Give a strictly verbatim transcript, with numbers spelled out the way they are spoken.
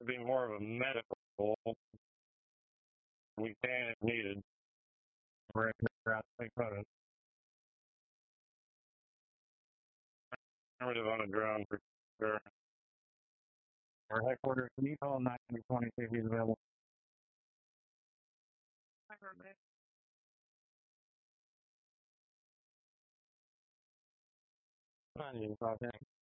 to be more of a medical. We can if needed. Right around six hundred. Primitive on a drone for sure. Our headquarters, can you call nine twenty see if he's available? I didn't call him.